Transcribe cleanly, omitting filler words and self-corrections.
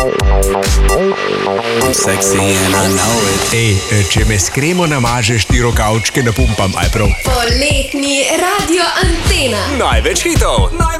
Sexy and I know it. Ej, če me s kremo namažeš, ti rokavčke napumpam, aj prav. Poletni Radio Antena. Največ hitov, največ